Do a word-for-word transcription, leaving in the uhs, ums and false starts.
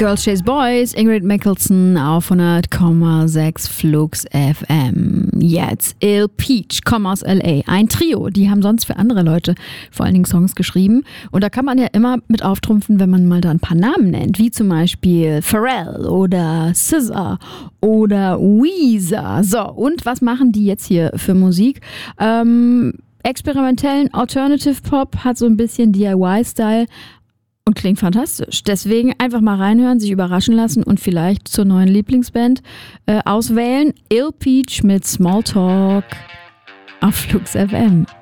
Girls Chase Boys, Ingrid Michaelson auf hundert Komma sechs Flux F M. Jetzt Il Peach, kommen aus L A. Ein Trio, die haben sonst für andere Leute vor allen Dingen Songs geschrieben. Und da kann man ja immer mit auftrumpfen, wenn man mal da ein paar Namen nennt, wie zum Beispiel Pharrell oder S Z A oder Weezer. So, und was machen die jetzt hier für Musik? Ähm, experimentellen Alternative Pop, hat so ein bisschen D I Y-Style. Und klingt fantastisch. Deswegen einfach mal reinhören, sich überraschen lassen und vielleicht zur neuen Lieblingsband äh, auswählen. Il Peach mit Small Talk auf Flux F M.